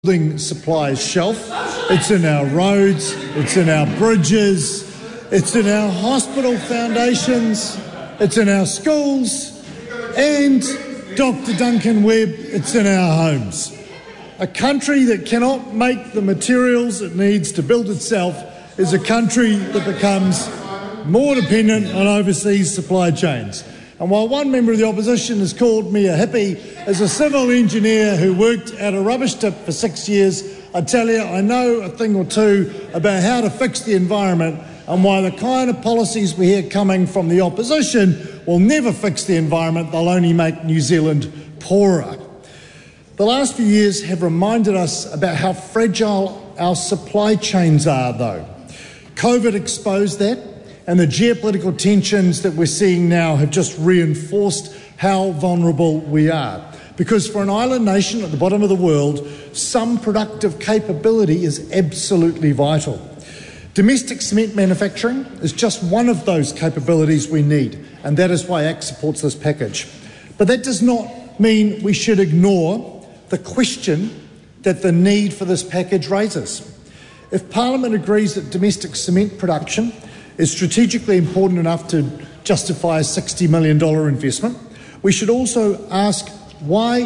building supplies shelf. It's in our roads, it's in our bridges, it's in our hospital foundations, it's in our schools, and, Dr. Duncan Webb, it's in our homes. A country that cannot make the materials it needs to build itself is a country that becomes more dependent on overseas supply chains. And while one member of the opposition has called me a hippie, as a civil engineer who worked at a rubbish tip for 6 years, I tell you, I know a thing or two about how to fix the environment and why the kind of policies we hear coming from the opposition will never fix the environment, they'll only make New Zealand poorer. The last few years have reminded us about how fragile our supply chains are, though. COVID exposed that, and the geopolitical tensions that we're seeing now have just reinforced how vulnerable we are. Because for an island nation at the bottom of the world, some productive capability is absolutely vital. Domestic cement manufacturing is just one of those capabilities we need, and that is why ACT supports this package. But that does not mean we should ignore the question that the need for this package raises. If Parliament agrees that domestic cement production is strategically important enough to justify a $60 million investment, we should also ask why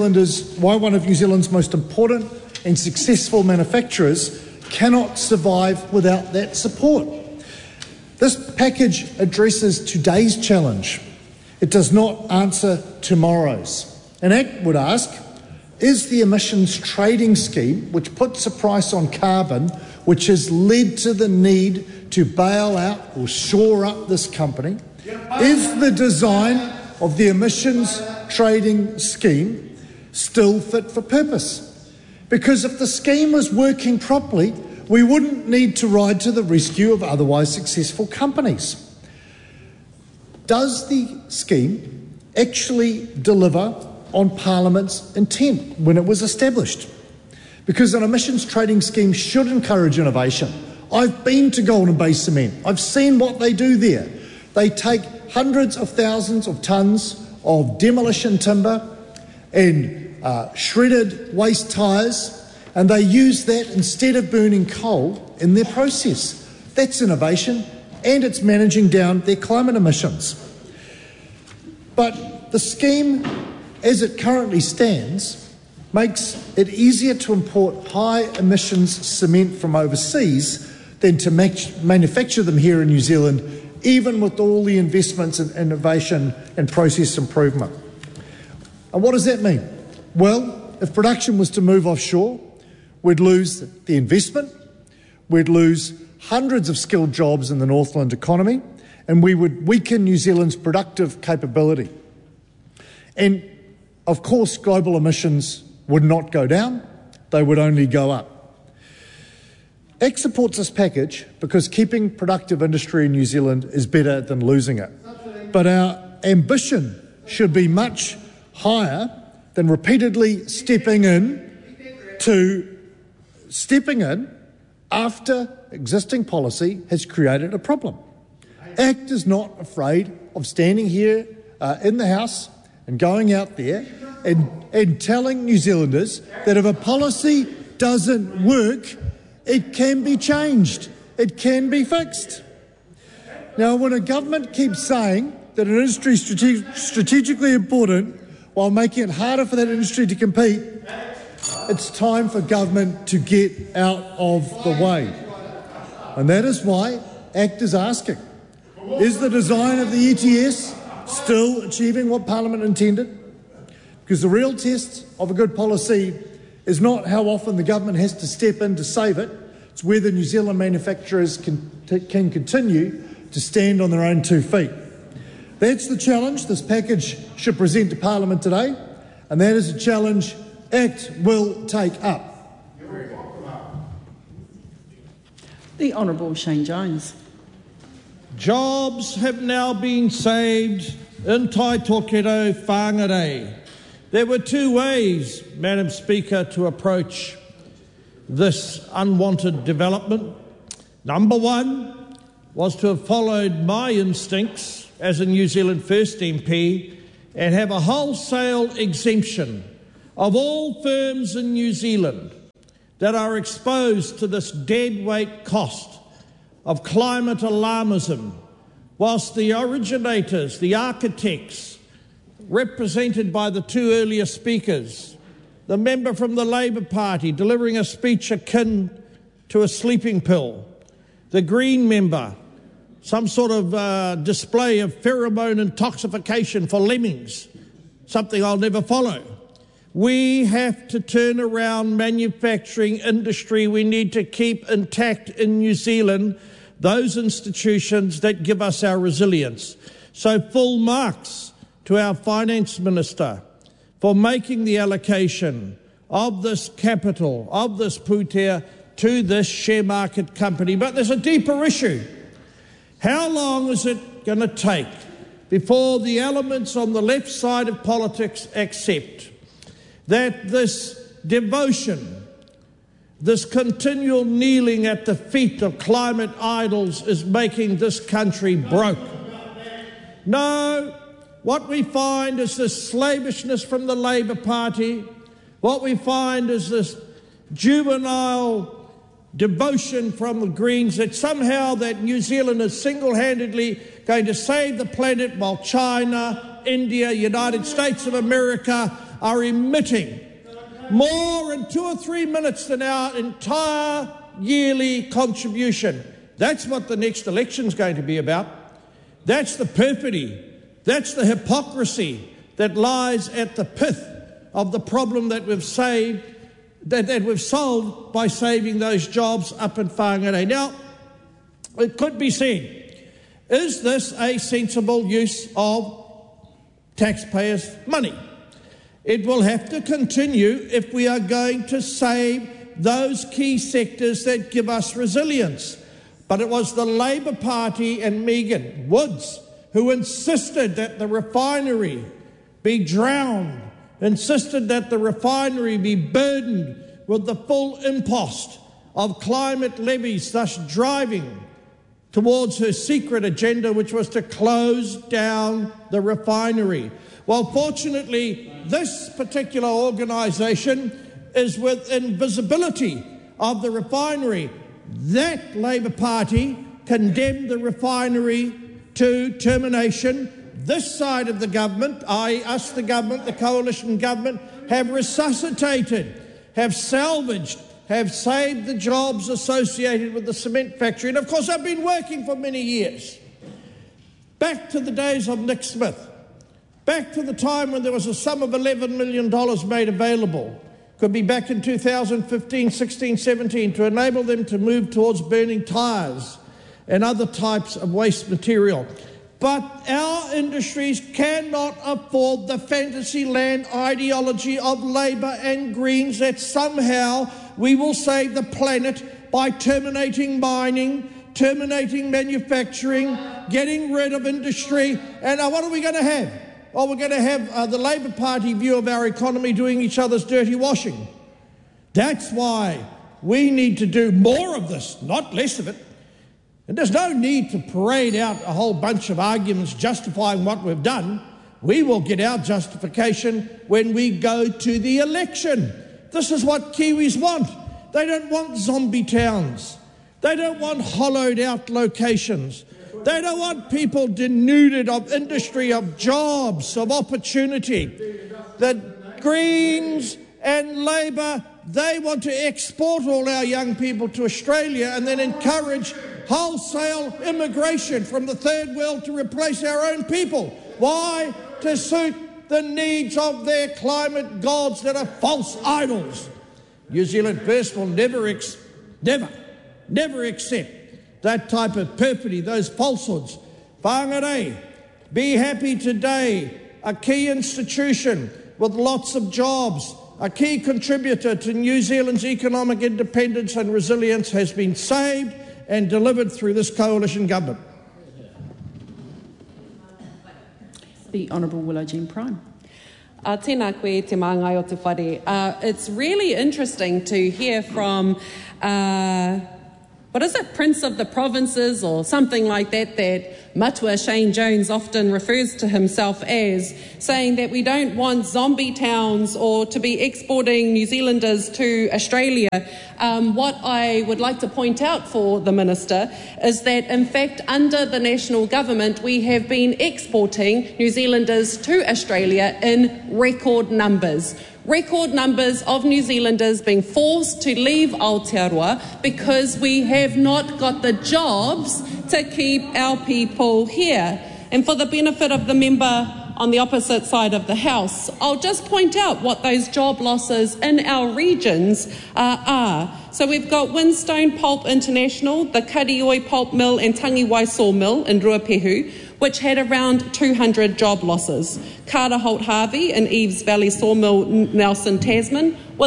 one of New Zealand's most important and successful manufacturers cannot survive without that support. This package addresses today's challenge. It does not answer tomorrow's. And ACT would ask, is the emissions trading scheme, which puts a price on carbon, which has led to the need to bail out or shore up this company, is the design of the emissions trading scheme still fit for purpose? Because if the scheme was working properly, we wouldn't need to ride to the rescue of otherwise successful companies. Does the scheme actually deliver on Parliament's intent when it was established? Because an emissions trading scheme should encourage innovation. I've been to Golden Bay Cement. I've seen what they do there. They take hundreds of thousands of tonnes of demolition timber and shredded waste tyres, and they use that instead of burning coal in their process. That's innovation, and it's managing down their climate emissions. But the scheme, as it currently stands, makes it easier to import high emissions cement from overseas than to manufacture them here in New Zealand, even with all the investments in innovation and process improvement. And what does that mean? Well, if production was to move offshore, we'd lose the investment, we'd lose hundreds of skilled jobs in the Northland economy, and we would weaken New Zealand's productive capability. And, of course, global emissions would not go down, they would only go up. ACT supports this package because keeping productive industry in New Zealand is better than losing it. But our ambition should be much higher than repeatedly stepping in after existing policy has created a problem. ACT is not afraid of standing here in the House and going out there and telling New Zealanders that if a policy doesn't work, it can be changed, it can be fixed. Now, when a government keeps saying that an industry is strategically important while making it harder for that industry to compete, it's time for government to get out of the way. And that is why ACT is asking, is the design of the ETS still achieving what Parliament intended? Because the real test of a good policy is not how often the government has to step in to save it, it's whether New Zealand manufacturers can continue to stand on their own 2 feet. That's the challenge this package should present to Parliament today, and that is a challenge ACT will take up. The Honourable Shane Jones. Jobs have now been saved in Tai Toketo Whangarei. There were 2 ways, Madam Speaker, to approach this unwanted development. Number 1 was to have followed my instincts as a New Zealand First MP and have a wholesale exemption of all firms in New Zealand that are exposed to this deadweight cost of climate alarmism, whilst the originators, the architects, represented by the two earlier speakers, the member from the Labour Party delivering a speech akin to a sleeping pill, the Green member, some sort of display of pheromone intoxication for lemmings, something I'll never follow. We have to turn around manufacturing industry. We need to keep intact in New Zealand those institutions that give us our resilience. So full marks to our Finance Minister for making the allocation of this capital, of this pūtea, to this share market company. But there's a deeper issue. How long is it going to take before the elements on the left side of politics accept that this devotion, this continual kneeling at the feet of climate idols is making this country broke? No, what we find is this slavishness from the Labour Party. What we find is this juvenile devotion from the Greens that somehow that New Zealand is single-handedly going to save the planet while China, India, United States of America are emitting more in 2 or 3 minutes than our entire yearly contribution. That's what the next election's going to be about. That's the perfidy, that's the hypocrisy that lies at the pith of the problem that we've saved, that we've solved by saving those jobs up in Whangarei. Now, it could be said, is this a sensible use of taxpayers' money? It will have to continue if we are going to save those key sectors that give us resilience. But it was the Labour Party and Megan Woods who insisted that the refinery be drowned, insisted that the refinery be burdened with the full impost of climate levies, thus driving towards her secret agenda, which was to close down the refinery. Well, fortunately, this particular organisation is within visibility of the refinery. That Labour Party condemned the refinery to termination. This side of the government, us the government, the coalition government, have resuscitated, have salvaged, have saved the jobs associated with the cement factory. And of course, I've been working for many years. Back to the days of Nick Smith. Back to the time when there was a sum of $11 million made available. Could be back in 2015, 16, 17, to enable them to move towards burning tyres and other types of waste material. But our industries cannot afford the fantasy land ideology of Labour and Greens that somehow we will save the planet by terminating mining, terminating manufacturing, getting rid of industry. And what are we going to have? Well, we're going to have the Labour Party view of our economy doing each other's dirty washing. That's why we need to do more of this, not less of it. And there's no need to parade out a whole bunch of arguments justifying what we've done. We will get our justification when we go to the election. This is what Kiwis want. They don't want zombie towns. They don't want hollowed out locations. They don't want people denuded of industry, of jobs, of opportunity. The Greens and Labour, they want to export all our young people to Australia and then encourage wholesale immigration from the third world to replace our own people. Why? To suit the needs of their climate gods that are false idols. New Zealand First will never accept that type of perfidy, those falsehoods. Whangarei, be happy today, a key institution with lots of jobs, a key contributor to New Zealand's economic independence and resilience, has been saved and delivered through this coalition government. The Honourable Willow Jean Prime. Tēnā koe te māngai o te whare. It's really interesting to hear from Prince of the Provinces or something like that, that Matua Shane Jones often refers to himself as, saying that we don't want zombie towns or to be exporting New Zealanders to Australia. What I would like to point out for the Minister is that, in fact, under the national government, we have been exporting New Zealanders to Australia in record numbers. Record numbers of New Zealanders being forced to leave Aotearoa because we have not got the jobs to keep our people here. And for the benefit of the member on the opposite side of the House, I'll just point out what those job losses in our regions are. So we've got Winstone Pulp International, the Karioi Pulp Mill and Tangiwai Sawmill in Ruapehu, which had around 200 job losses. Carter Holt Harvey and Eves Valley Sawmill, Nelson, Tasman, with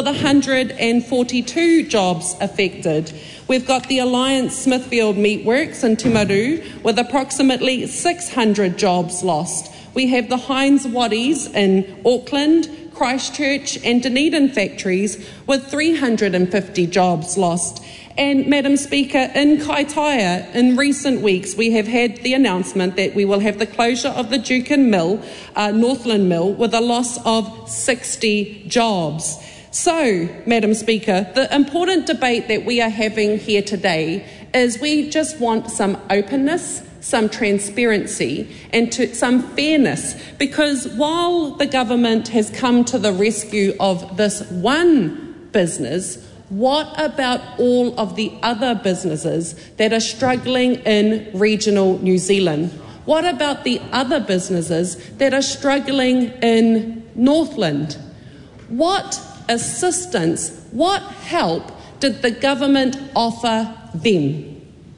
142 jobs affected. We've got the Alliance Smithfield Meatworks in Timaru with approximately 600 jobs lost. We have the Heinz Waddies in Auckland, Christchurch and Dunedin factories with 350 jobs lost. And, Madam Speaker, in Kaitaia, in recent weeks, we have had the announcement that we will have the closure of the Dukin Mill, Northland Mill, with a loss of 60 jobs. So, Madam Speaker, the important debate that we are having here today is we just want some openness, some transparency and some fairness, because while the government has come to the rescue of this one business, what about all of the other businesses that are struggling in regional New Zealand? What about the other businesses that are struggling in Northland? What assistance, what help did the government offer them?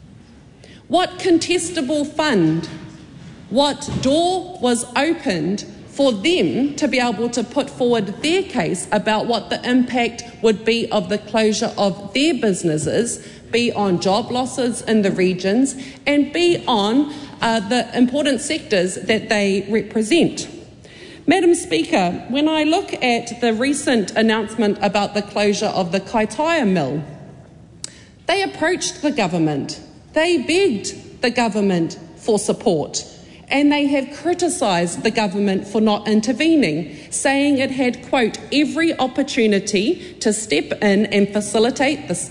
What contestable fund, what door was opened for them to be able to put forward their case about what the impact would be of the closure of their businesses, be on job losses in the regions and be on the important sectors that they represent? Madam Speaker, when I look at the recent announcement about the closure of the Kaitaia Mill, they approached the government, they begged the government for support, and they have criticised the government for not intervening, saying it had, quote, every opportunity to step in and facilitate the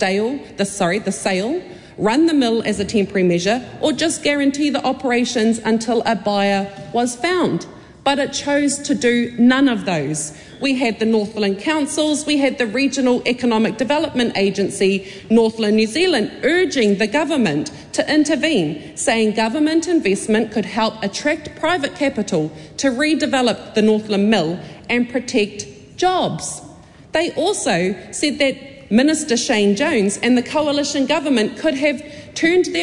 sale, run the mill as a temporary measure, or just guarantee the operations until a buyer was found. But it chose to do none of those. We had the Northland Councils, we had the Regional Economic Development Agency, Northland New Zealand, urging the government to intervene, saying government investment could help attract private capital to redevelop the Northland Mill and protect jobs. They also said that Minister Shane Jones and the coalition government could have turned their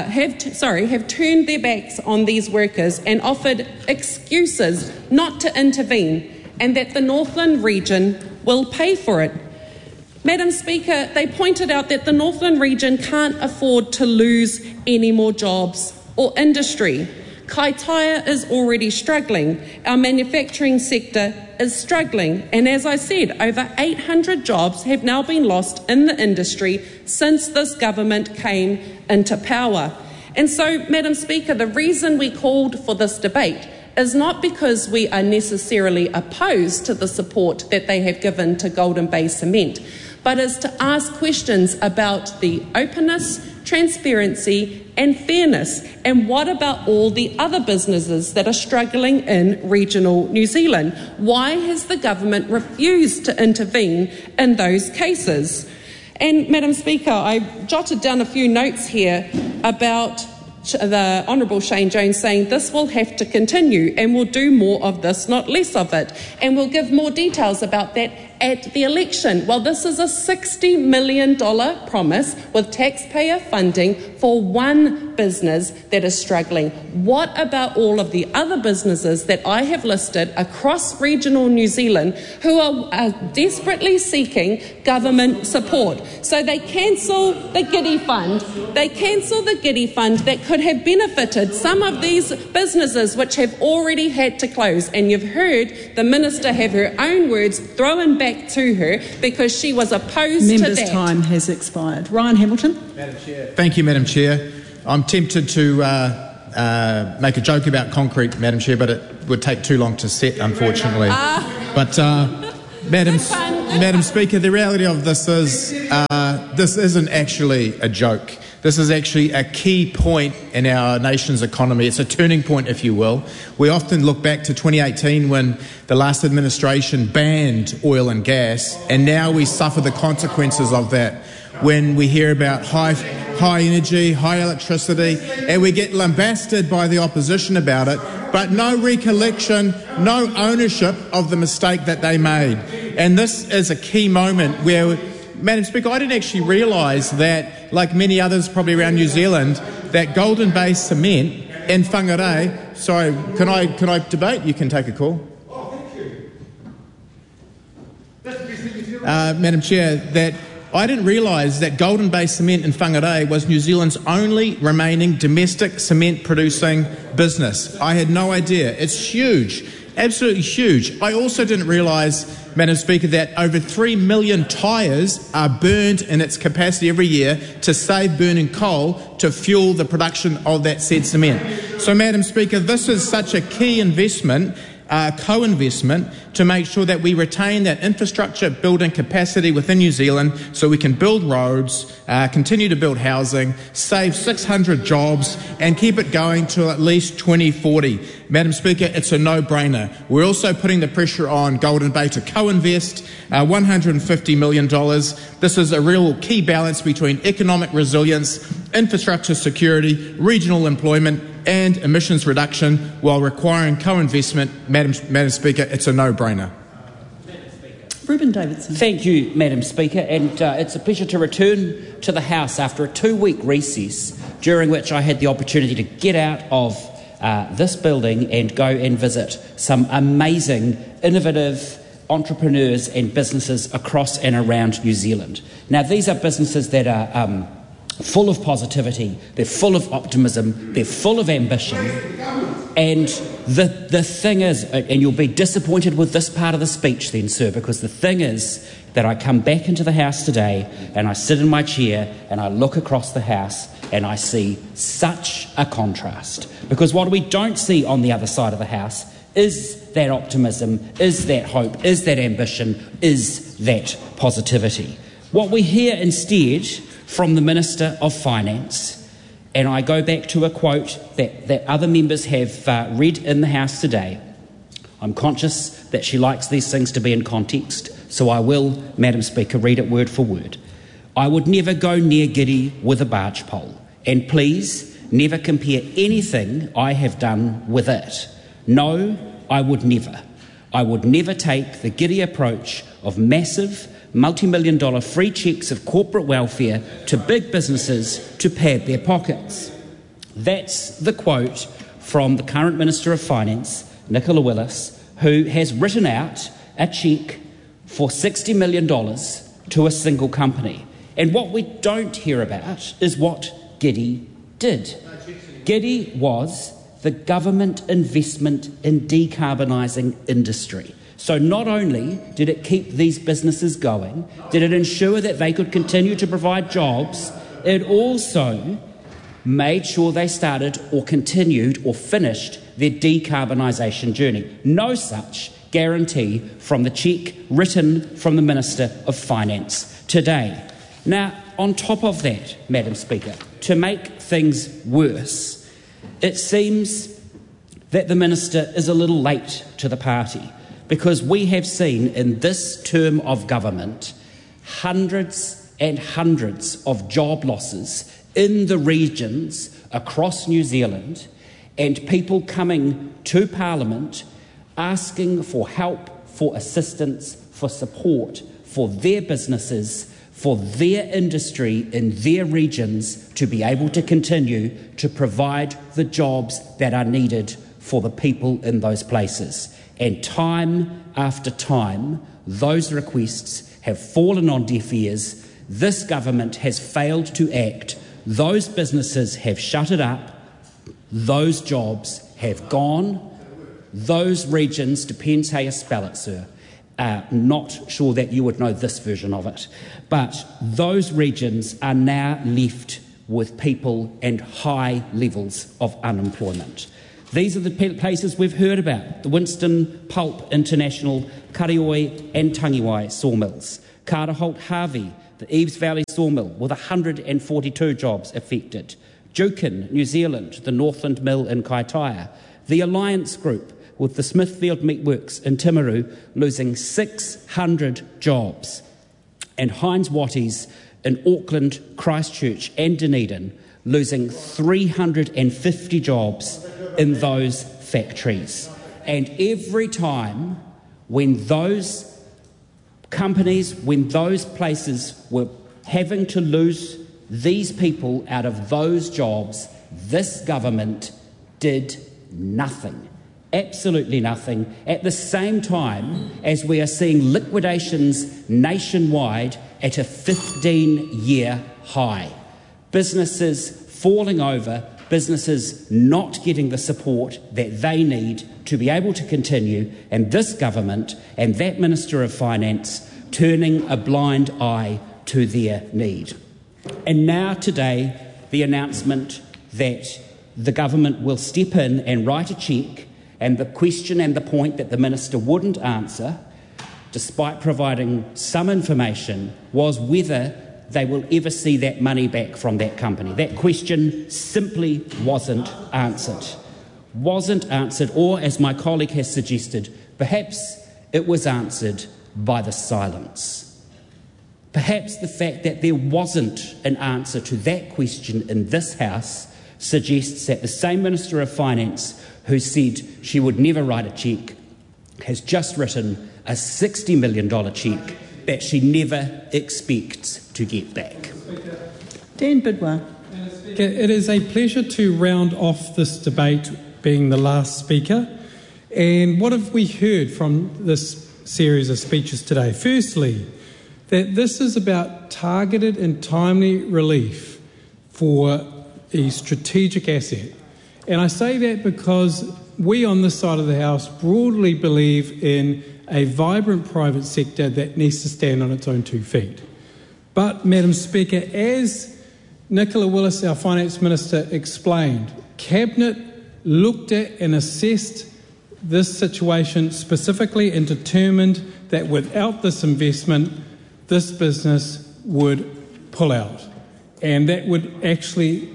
backs on these workers and offered excuses not to intervene, and that the Northland region will pay for it. Madam Speaker, they pointed out that the Northland region can't afford to lose any more jobs or industry. Kaitaia is already struggling. Our manufacturing sector is struggling. And as I said, over 800 jobs have now been lost in the industry since this government came into power. And so, Madam Speaker, the reason we called for this debate is not because we are necessarily opposed to the support that they have given to Golden Bay Cement, but is to ask questions about the openness, transparency and fairness, and what about all the other businesses that are struggling in regional New Zealand? Why has the government refused to intervene in those cases? And Madam Speaker, I jotted down a few notes here about the Honourable Shane Jones saying this will have to continue and we'll do more of this, not less of it, and we'll give more details about that at the election. Well, this is a $60 million promise with taxpayer funding for one business that is struggling. What about all of the other businesses that I have listed across regional New Zealand who are desperately seeking government support? So they cancel the Giddy Fund. They cancel the Giddy Fund that could could have benefited some of these businesses which have already had to close. And you've heard the Minister have her own words thrown back to her because she was opposed to that. Members' time has expired. Ryan Hamilton. Madam Chair. Thank you, Madam Chair. I'm tempted to make a joke about concrete, Madam Chair, but it would take too long to set, unfortunately. But Madam Speaker, the reality of this is this isn't actually a joke. This is actually a key point in our nation's economy. It's a turning point, if you will. We often look back to 2018 when the last administration banned oil and gas, and now we suffer the consequences of that when we hear about high energy, high electricity, and we get lambasted by the opposition about it, but no recollection, no ownership of the mistake that they made. And this is a key moment where, Madam Speaker, I didn't actually realise that, like many others probably around New Zealand, that Golden Bay Cement in Whangarei, sorry, can I debate? You can take a call. Madam Chair, that I didn't realise that Golden Bay Cement in Whangarei was New Zealand's only remaining domestic cement producing business. I had no idea. It's huge, absolutely huge. I also didn't realise, Madam Speaker, that over 3 million tyres are burned in its capacity every year to save burning coal to fuel the production of that said cement. So, Madam Speaker, this is such a key investment, co-investment, to make sure that we retain that infrastructure building capacity within New Zealand so we can build roads, continue to build housing, save 600 jobs and keep it going to at least 2040. Madam Speaker, it's a no-brainer. We're also putting the pressure on Golden Bay to co-invest $150 million. This is a real key balance between economic resilience, infrastructure security, regional employment and emissions reduction while requiring co-investment. Madam Speaker, it's a no-brainer. Reuben Davidson. Thank you, Madam Speaker, and it's a pleasure to return to the House after a 2-week recess during which I had the opportunity to get out of this building and go and visit some amazing, innovative entrepreneurs and businesses across and around New Zealand. Now, these are businesses that are full of positivity, they're full of optimism, they're full of ambition, and the thing is, and you'll be disappointed with this part of the speech then, sir, because the thing is that I come back into the House today and I sit in my chair and I look across the House and I see such a contrast, because what we don't see on the other side of the House is that optimism, is that hope, is that ambition, is that positivity. What we hear instead from the Minister of Finance, and I go back to a quote that other members have read in the House today. I'm conscious that she likes these things to be in context, so I will, Madam Speaker, read it word for word. I would never go near Giddy with a barge pole, and please never compare anything I have done with it. No, I would never. I would never take the Giddy approach of massive, multi-million-dollar free cheques of corporate welfare to big businesses to pad their pockets. That's the quote from the current Minister of Finance, Nicola Willis, who has written out a cheque for $60 million to a single company. And what we don't hear about is what Giddy did. Giddy was the government investment in decarbonising industry. So not only did it keep these businesses going, did it ensure that they could continue to provide jobs, it also made sure they started or continued or finished their decarbonisation journey. No such guarantee from the cheque written from the Minister of Finance today. Now, on top of that, Madam Speaker, to make things worse, it seems that the Minister is a little late to the party, because we have seen in this term of government hundreds and hundreds of job losses in the regions across New Zealand, and people coming to Parliament asking for help, for assistance, for support for their businesses, for their industry in their regions to be able to continue to provide the jobs that are needed for the people in those places. And time after time, those requests have fallen on deaf ears. This government has failed to act. Those businesses have shuttered up. Those jobs have gone. Those regions, depends how you spell it, sir. Not sure that you would know this version of it. But those regions are now left with people and high levels of unemployment. These are the places we've heard about: the Winston Pulp International, Karioi and Tangiwai sawmills, Carter Holt Harvey, the Eves Valley sawmill with 142 jobs affected, Jukin, New Zealand, the Northland Mill in Kaitaia, the Alliance Group with the Smithfield Meatworks in Timaru losing 600 jobs, and Heinz Watties in Auckland, Christchurch and Dunedin losing 350 jobs in those factories. And every time when those companies, when those places were having to lose these people out of those jobs, this government did nothing. Absolutely nothing, at the same time as we are seeing liquidations nationwide at a 15-year high. Businesses falling over, businesses not getting the support that they need to be able to continue, and this government and that Minister of Finance turning a blind eye to their need. And now today, the announcement that the government will step in and write a cheque. And the question and the point that the Minister wouldn't answer, despite providing some information, was whether they will ever see that money back from that company. That question simply wasn't answered. Or, as my colleague has suggested, perhaps it was answered by the silence. Perhaps the fact that there wasn't an answer to that question in this House suggests that the same Minister of Finance who said she would never write a cheque has just written a $60 million cheque that she never expects to get back. Dan Bidwell. It is a pleasure to round off this debate, being the last speaker. And what have we heard from this series of speeches today? Firstly, that this is about targeted and timely relief for a strategic asset. And I say that because we on this side of the House broadly believe in a vibrant private sector that needs to stand on its own 2 feet. But, Madam Speaker, as Nicola Willis, our Finance Minister, explained, Cabinet looked at and assessed this situation specifically and determined that without this investment, this business would pull out. And that would actually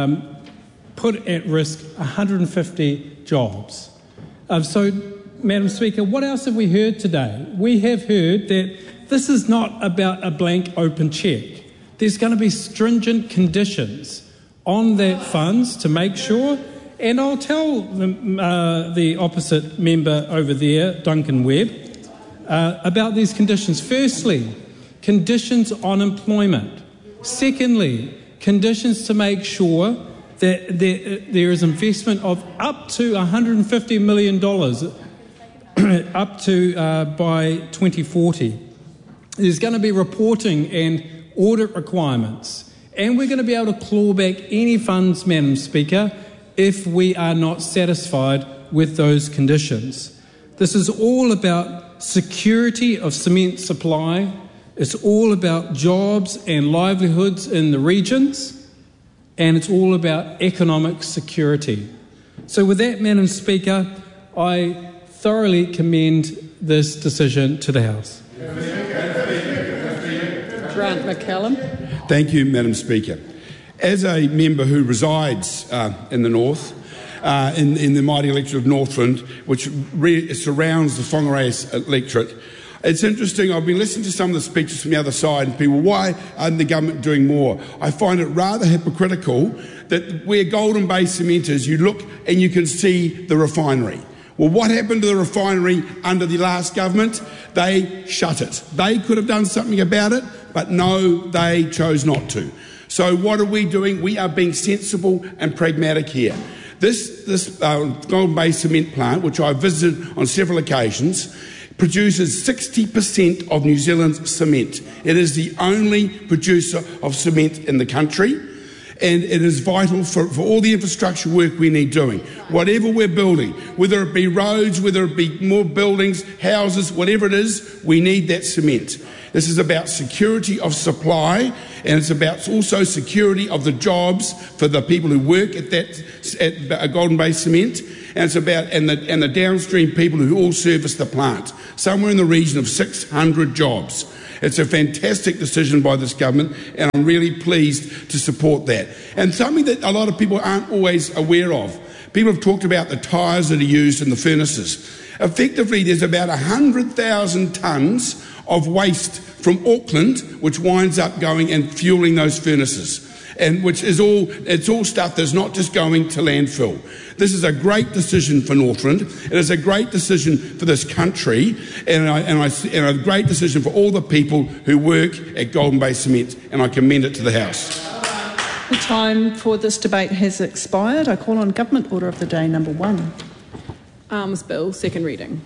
put at risk 150 jobs. So, Madam Speaker, what else have we heard today? We have heard that this is not about a blank open cheque. There's going to be stringent conditions on that funds to make sure, and I'll tell the opposite member over there, Duncan Webb, about these conditions. Firstly, conditions on employment. Secondly, conditions to make sure that there is investment of up to $150 million up to by 2040. There's going to be reporting and audit requirements. And we're going to be able to claw back any funds, Madam Speaker, if we are not satisfied with those conditions. This is all about security of cement supply. It's all about jobs and livelihoods in the regions. And it's all about economic security. So with that, Madam Speaker, I thoroughly commend this decision to the House. Grant McCallum. Thank you, Madam Speaker. As a member who resides in the north, in the mighty electorate of Northland, which surrounds the Whangarei electorate, it's interesting. I've been listening to some of the speeches from the other side, and people, why aren't the government doing more? I find it rather hypocritical that where Golden Bay Cement is, you look and you can see the refinery. Well, what happened to the refinery under the last government? They shut it. They could have done something about it, but no, they chose not to. So what are we doing? We are being sensible and pragmatic here. This Golden Bay Cement plant, which I've visited on several occasions, produces 60% of New Zealand's cement. It is the only producer of cement in the country. and it is vital for all the infrastructure work we need doing. Whatever we're building, whether it be roads, whether it be more buildings, houses, whatever it is, we need that cement. This is about security of supply, and it's about also security of the jobs for the people who work at Golden Bay Cement, and it's about and the downstream people who all service the plant. Somewhere in the region of 600 jobs. It's a fantastic decision by this government, and I'm really pleased to support that. And something that a lot of people aren't always aware of. People have talked about the tyres that are used in the furnaces. Effectively, there's about 100,000 tonnes of waste from Auckland which winds up going and fuelling those furnaces, and which is all stuff that's not just going to landfill. This is a great decision for Northland. It is a great decision for this country, and a great decision for all the people who work at Golden Bay Cement, and I commend it to the House. The time for this debate has expired. I call on Government Order of the Day number 1. Arms Bill, second reading.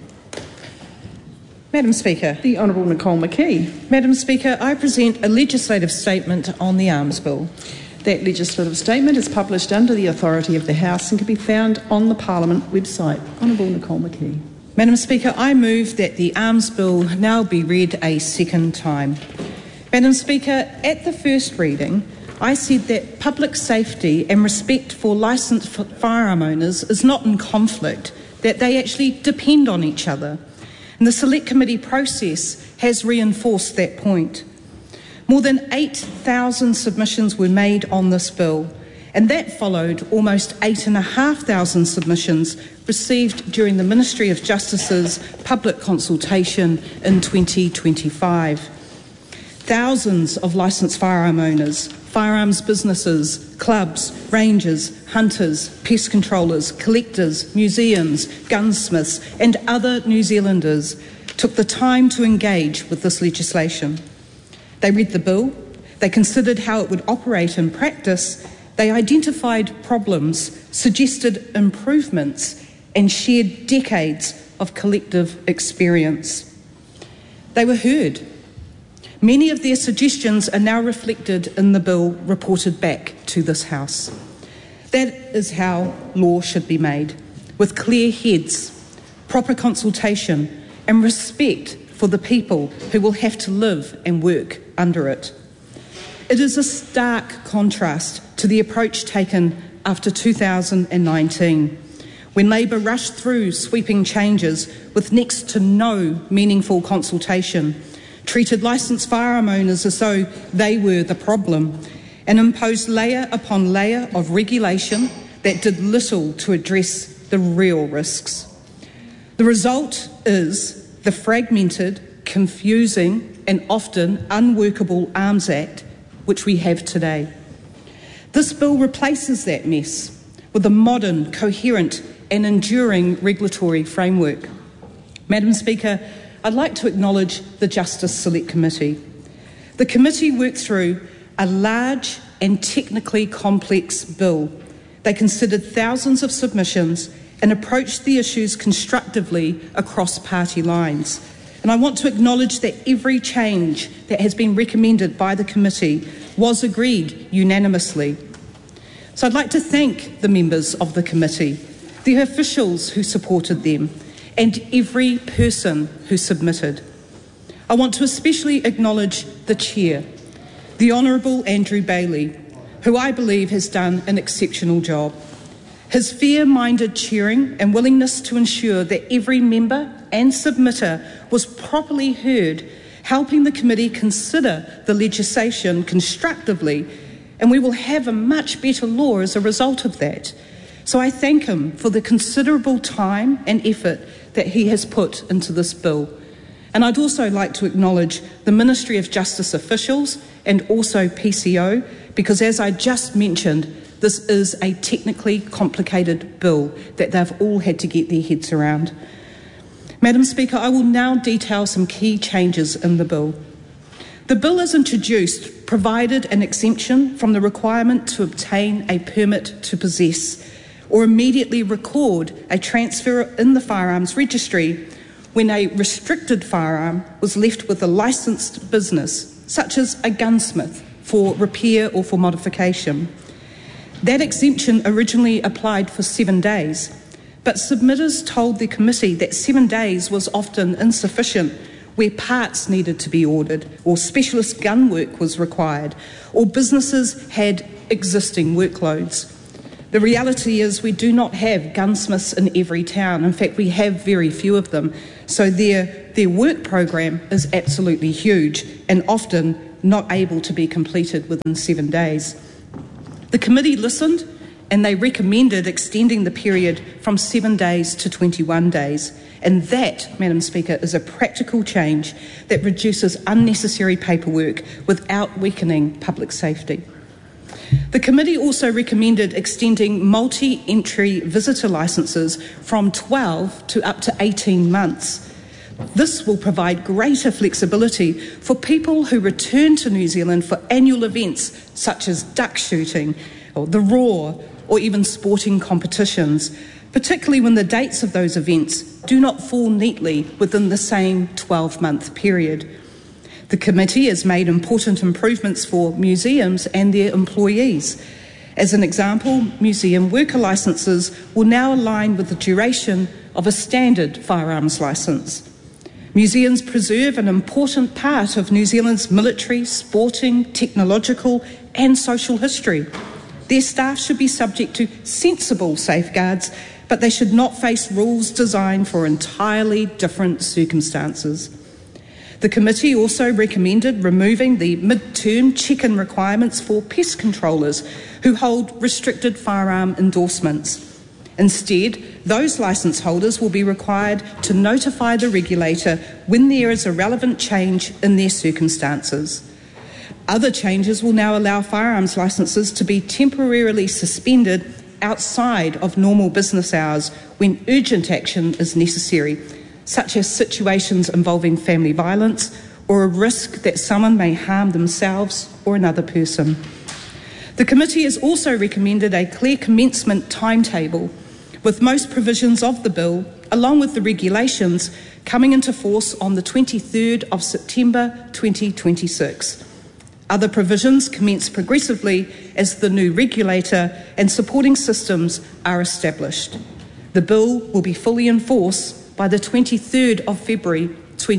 Madam Speaker. The Honourable Nicole McKee. Madam Speaker, I present a legislative statement on the Arms Bill. That legislative statement is published under the authority of the House and can be found on the Parliament website. Honourable Nicole McKee. Madam Speaker, I move that the Arms Bill now be read a second time. Madam Speaker, at the first reading, I said that public safety and respect for licensed firearm owners is not in conflict, that they actually depend on each other. And the Select Committee process has reinforced that point. More than 8,000 submissions were made on this bill, and that followed almost 8,500 submissions received during the Ministry of Justice's public consultation in 2025. Thousands of licensed firearm owners, firearms businesses, clubs, rangers, hunters, pest controllers, collectors, museums, gunsmiths and other New Zealanders took the time to engage with this legislation. They read the bill, they considered how it would operate in practice, they identified problems, suggested improvements and shared decades of collective experience. They were heard. Many of their suggestions are now reflected in the bill reported back to this House. That is how law should be made, with clear heads, proper consultation and respect for the people who will have to live and work under it. It is a stark contrast to the approach taken after 2019, when Labor rushed through sweeping changes with next to no meaningful consultation, treated licensed firearm owners as though they were the problem, and imposed layer upon layer of regulation that did little to address the real risks. The result is the fragmented, confusing and often unworkable Arms Act which we have today. This bill replaces that mess with a modern, coherent and enduring regulatory framework. Madam Speaker, I'd like to acknowledge the Justice Select Committee. The committee worked through a large and technically complex bill. They considered thousands of submissions and approached the issues constructively across party lines. And I want to acknowledge that every change that has been recommended by the committee was agreed unanimously. So I'd like to thank the members of the committee, the officials who supported them, and every person who submitted. I want to especially acknowledge the Chair, the Honourable Andrew Bailey, who I believe has done an exceptional job. His fair-minded chairing and willingness to ensure that every member and submitter was properly heard, helping the committee consider the legislation constructively, and we will have a much better law as a result of that. So I thank him for the considerable time and effort that he has put into this bill. And I'd also like to acknowledge the Ministry of Justice officials and also PCO, because as I just mentioned, this is a technically complicated bill that they've all had to get their heads around. Madam Speaker, I will now detail some key changes in the bill. The bill as introduced provided an exemption from the requirement to obtain a permit to possess or immediately record a transfer in the firearms registry when a restricted firearm was left with a licensed business, such as a gunsmith, for repair or for modification. That exemption originally applied for 7 days, but submitters told the committee that 7 days was often insufficient where parts needed to be ordered, or specialist gun work was required, or businesses had existing workloads. The reality is we do not have gunsmiths in every town. In fact, we have very few of them. So their work program is absolutely huge and often not able to be completed within 7 days. The committee listened and they recommended extending the period from 7 days to 21 days. And that, Madam Speaker, is a practical change that reduces unnecessary paperwork without weakening public safety. The committee also recommended extending multi-entry visitor licences from 12 to up to 18 months. This will provide greater flexibility for people who return to New Zealand for annual events such as duck shooting, or the Roar, or even sporting competitions, particularly when the dates of those events do not fall neatly within the same 12-month period. The committee has made important improvements for museums and their employees. As an example, museum worker licences will now align with the duration of a standard firearms licence. Museums preserve an important part of New Zealand's military, sporting, technological and social history. Their staff should be subject to sensible safeguards, but they should not face rules designed for entirely different circumstances. The committee also recommended removing the mid-term check-in requirements for pest controllers who hold restricted firearm endorsements. Instead, those licence holders will be required to notify the regulator when there is a relevant change in their circumstances. Other changes will now allow firearms licences to be temporarily suspended outside of normal business hours when urgent action is necessary, such as situations involving family violence or a risk that someone may harm themselves or another person. The committee has also recommended a clear commencement timetable, with most provisions of the bill, along with the regulations, coming into force on the 23rd of September 2026. Other provisions commence progressively as the new regulator and supporting systems are established. The bill will be fully in force by the 23rd of February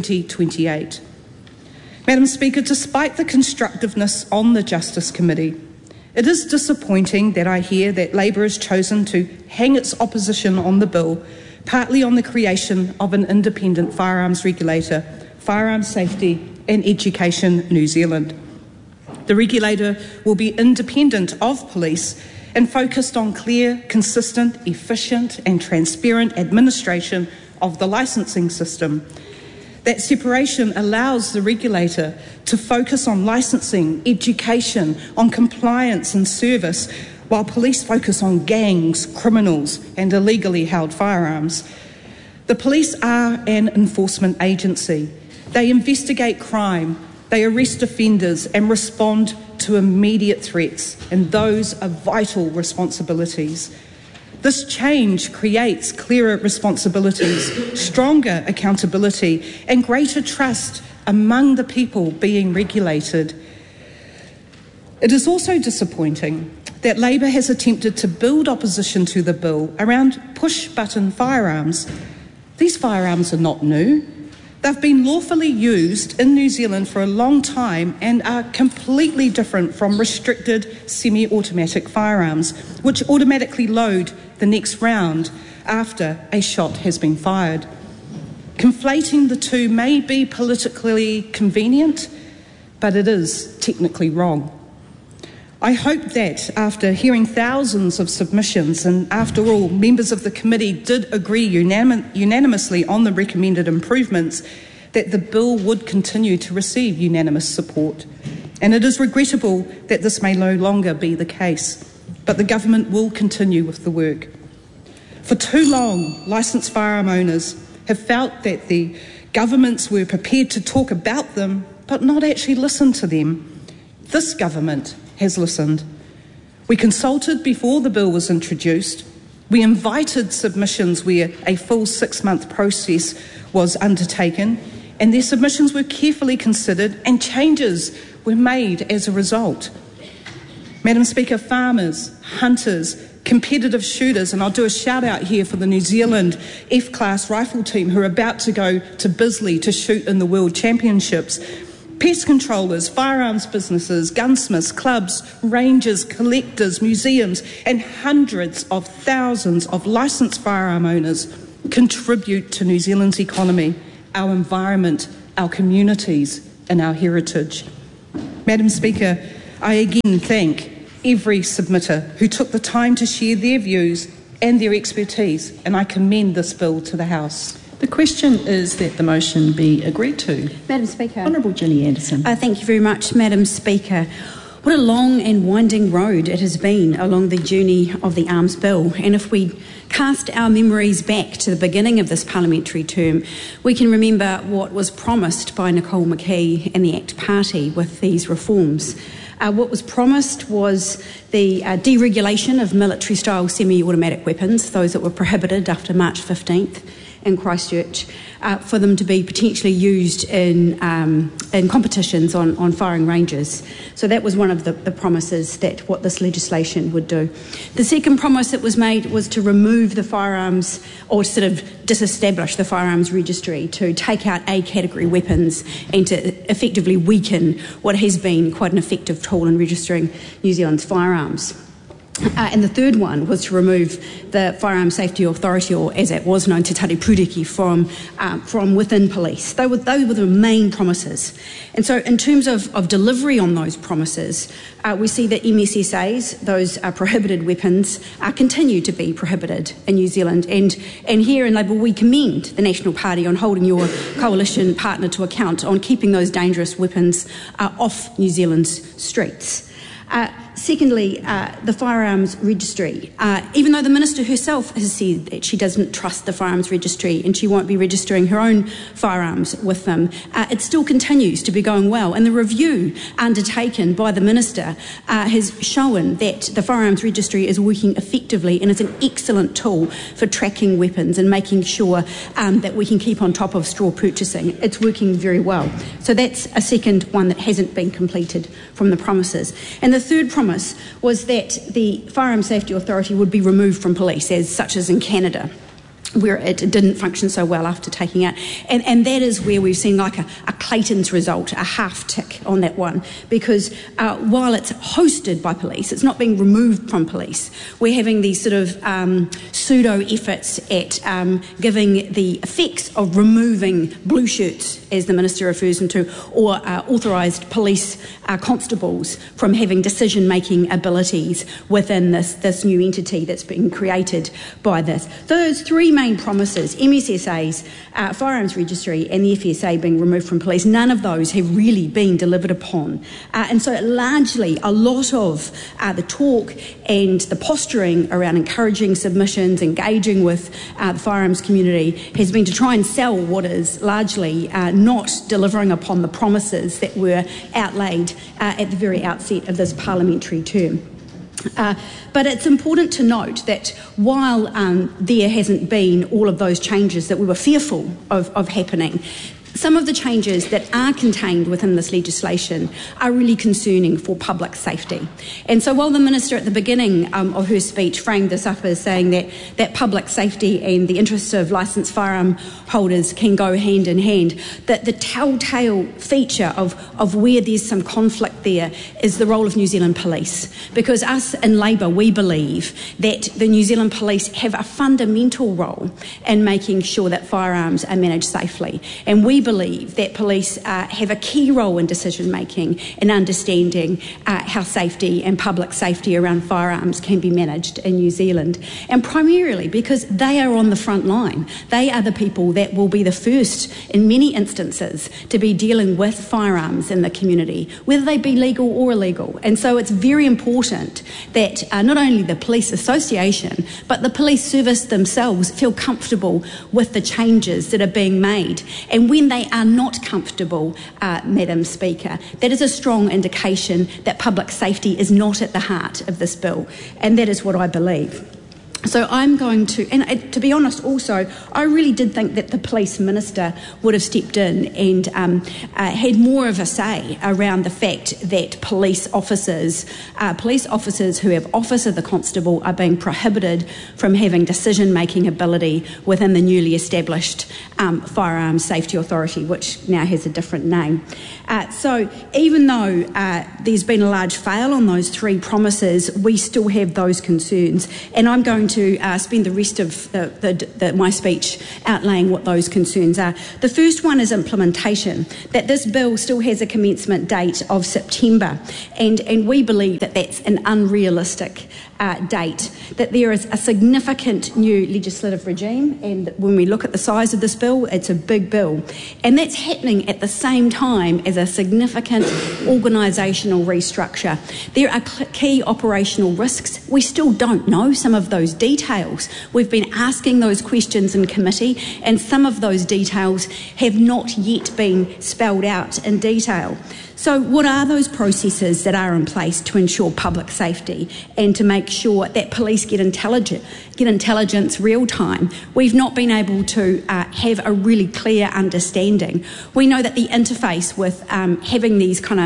2028. Madam Speaker, despite the constructiveness on the Justice Committee, it is disappointing that I hear that Labour has chosen to hang its opposition on the bill, partly on the creation of an independent firearms regulator, Firearms Safety and Education New Zealand. The regulator will be independent of police and focused on clear, consistent, efficient and transparent administration of the licensing system. That separation allows the regulator to focus on licensing, education, on compliance and service, while police focus on gangs, criminals and illegally held firearms. The police are an enforcement agency. They investigate crime, they arrest offenders and respond to immediate threats, and those are vital responsibilities. This change creates clearer responsibilities, stronger accountability and greater trust among the people being regulated. It is also disappointing that Labour has attempted to build opposition to the bill around push-button firearms. These firearms are not new. They've been lawfully used in New Zealand for a long time and are completely different from restricted semi-automatic firearms, which automatically load the next round after a shot has been fired. Conflating the two may be politically convenient, but it is technically wrong. I hope that after hearing thousands of submissions, and after all, members of the committee did agree unanimously on the recommended improvements, that the bill would continue to receive unanimous support. And it is regrettable that this may no longer be the case, but the government will continue with the work. For too long, licensed firearm owners have felt that the governments were prepared to talk about them, but not actually listen to them. This government has listened. We consulted before the bill was introduced. We invited submissions where a full 6-month process was undertaken, and their submissions were carefully considered and changes were made as a result. Madam Speaker, farmers, hunters, competitive shooters, and I'll do a shout out here for the New Zealand F-Class rifle team who are about to go to Bisley to shoot in the World Championships. Pest controllers, firearms businesses, gunsmiths, clubs, rangers, collectors, museums, and hundreds of thousands of licensed firearm owners contribute to New Zealand's economy, our environment, our communities, and our heritage. Madam Speaker, I again thank every submitter who took the time to share their views and their expertise, and I commend this bill to the House. The question is that the motion be agreed to. Madam Speaker. Honourable Ginny Anderson. Thank you very much, Madam Speaker. What a long and winding road it has been along the journey of the Arms Bill. And if we cast our memories back to the beginning of this parliamentary term, we can remember what was promised by Nicole McKee and the ACT Party with these reforms. What was promised was the deregulation of military-style semi-automatic weapons, those that were prohibited after March 15th in Christchurch, for them to be potentially used in competitions on firing ranges. So that was one of the promises that what this legislation would do. The second promise that was made was to remove the firearms, or sort of disestablish the firearms registry, to take out A-category weapons and to effectively weaken what has been quite an effective tool in registering New Zealand's firearms. And the third one was to remove the Firearms Safety Authority, or as it was known, Te Tari Puriki, from within police. Those were the main promises. And so in terms of delivery on those promises, we see that MSSAs, those prohibited weapons, continue to be prohibited in New Zealand. And here in Labour, we commend the National Party on holding your coalition partner to account on keeping those dangerous weapons off New Zealand's streets. Secondly, the firearms registry. Even though the Minister herself has said that she doesn't trust the firearms registry and she won't be registering her own firearms with them, it still continues to be going well. And the review undertaken by the Minister has shown that the firearms registry is working effectively and is an excellent tool for tracking weapons and making sure that we can keep on top of straw purchasing. It's working very well. So that's a second one that hasn't been completed from the promises. And the third promise was that the Firearms Safety Authority would be removed from police, such as in Canada, where it didn't function so well after taking out. And that is where we've seen like a Clayton's result, a half tick on that one, because while it's hosted by police, it's not being removed from police. We're having these sort of pseudo efforts at giving the effects of removing blue shirts, as the Minister refers them to, or authorised police constables from having decision-making abilities within this new entity that's been created by this. Those three main promises, MSSAs, firearms registry and the FSA being removed from police, none of those have really been delivered upon. And so largely a lot of the talk and the posturing around encouraging submissions, engaging with the firearms community has been to try and sell what is largely not delivering upon the promises that were outlaid at the very outset of this parliamentary term. But it's important to note that while there hasn't been all of those changes that we were fearful of happening, some of the changes that are contained within this legislation are really concerning for public safety. And so while the Minister at the beginning of her speech framed this up as saying that public safety and the interests of licensed firearm holders can go hand in hand, that the telltale feature of where there's some conflict there is the role of New Zealand Police. Because us in Labour, we believe that the New Zealand Police have a fundamental role in making sure that firearms are managed safely. And we believe that police have a key role in decision making and understanding how safety and public safety around firearms can be managed in New Zealand, and primarily because they are on the front line. They are the people that will be the first in many instances to be dealing with firearms in the community, whether they be legal or illegal. And so it's very important that not only the police association but the police service themselves feel comfortable with the changes that are being made. And when they are not comfortable, Madam Speaker, that is a strong indication that public safety is not at the heart of this bill, and that is what I believe. So I'm going to, and to be honest also, I really did think that the police minister would have stepped in and had more of a say around the fact that police officers who have office of the constable are being prohibited from having decision-making ability within the newly established Firearms Safety Authority, which now has a different name. So even though there's been a large fail on those three promises, we still have those concerns. And I'm going to spend the rest of my speech outlaying what those concerns are. The first one is implementation, that this bill still has a commencement date of September, and we believe that that's an unrealistic date, that there is a significant new legislative regime, and when we look at the size of this bill, it's a big bill, and that's happening at the same time as a significant organisational restructure. There are key operational risks. We still don't know some of those details. We've been asking those questions in committee, and some of those details have not yet been spelled out in detail. So what are those processes that are in place to ensure public safety and to make sure that police get intelligence real time? We've not been able to have a really clear understanding. We know that the interface with having these kind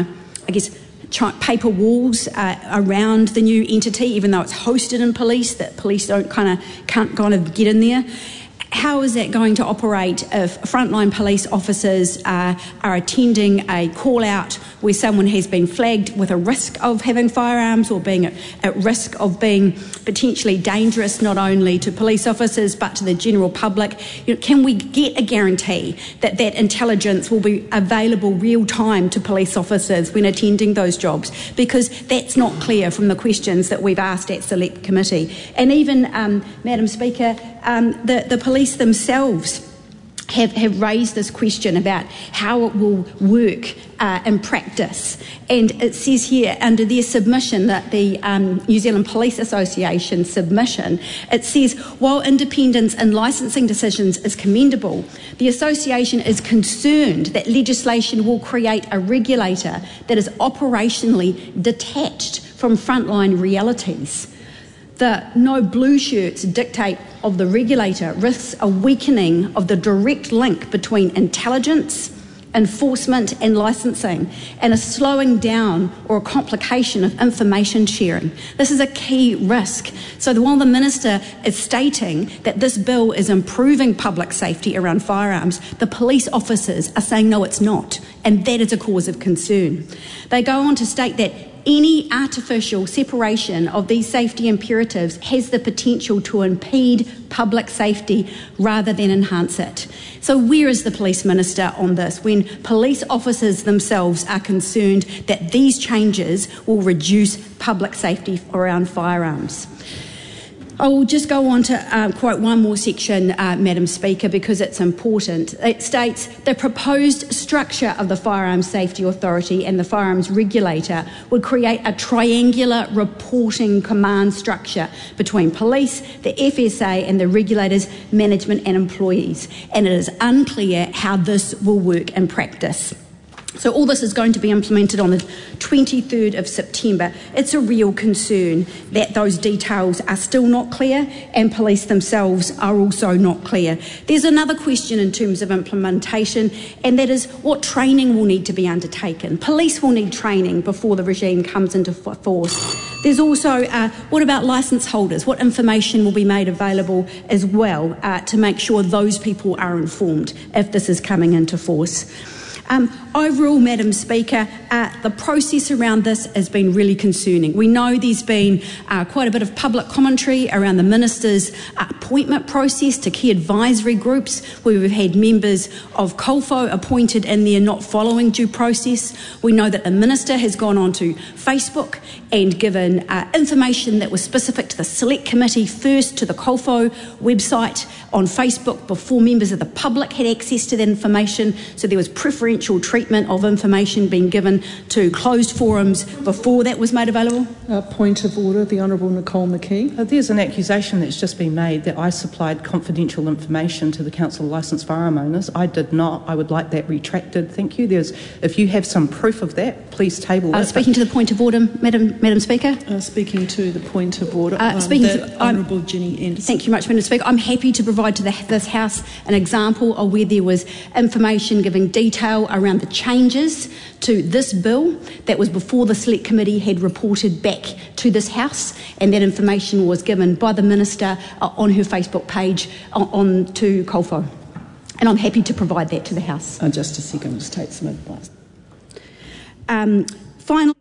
of, paper walls around the new entity, even though it's hosted in police, that police can't get in there. How is that going to operate if frontline police officers are attending a call out where someone has been flagged with a risk of having firearms or being at risk of being potentially dangerous not only to police officers but to the general public? Can we get a guarantee that that intelligence will be available real time to police officers when attending those jobs? Because that's not clear from the questions that we've asked at Select Committee. And even, Madam Speaker, the police themselves have raised this question about how it will work in practice. And it says here under their submission, that the New Zealand Police Association submission, it says, while independence in licensing decisions is commendable, the association is concerned that legislation will create a regulator that is operationally detached from frontline realities. The no blue shirts dictate of the regulator risks a weakening of the direct link between intelligence, enforcement and licensing, and a slowing down or a complication of information sharing. This is a key risk. So while the Minister is stating that this bill is improving public safety around firearms, the police officers are saying no, it's not, and that is a cause of concern. They go on to state that any artificial separation of these safety imperatives has the potential to impede public safety rather than enhance it. So where is the Police Minister on this when police officers themselves are concerned that these changes will reduce public safety around firearms? I will just go on to quote one more section, Madam Speaker, because it's important. It states, the proposed structure of the Firearms Safety Authority and the Firearms Regulator would create a triangular reporting command structure between police, the FSA and the regulator's management and employees. And it is unclear how this will work in practice. So all this is going to be implemented on the 23rd of September. It's a real concern that those details are still not clear and police themselves are also not clear. There's another question in terms of implementation, and that is what training will need to be undertaken. Police will need training before the regime comes into force. There's also, what about licence holders? What information will be made available as well to make sure those people are informed if this is coming into force? Overall, Madam Speaker, the process around this has been really concerning. We know there's been quite a bit of public commentary around the Minister's appointment process to key advisory groups, where we've had members of COLFO appointed in there not following due process. We know that the Minister has gone onto Facebook and given information that was specific to the Select Committee first to the COLFO website on Facebook before members of the public had access to that information, so there was preferential treatment treatment of information being given to closed forums before that was made available? Point of order, the Honourable Nicole McKee. There's an accusation that's just been made that I supplied confidential information to the Council of Licensed Firearm Owners. I did not. I would like that retracted. Thank you. If you have some proof of that, please table it. Speaking to the point of order, Madam Speaker. Speaking to the point of order, Honourable Ginny Anderson. Thank you much, Madam Speaker. I'm happy to provide to this House an example of where there was information giving detail around the changes to this bill that was before the Select Committee had reported back to this House, and that information was given by the Minister on her Facebook page on to COLFO. And I'm happy to provide that to the House. Just a second, just take some advice. Final.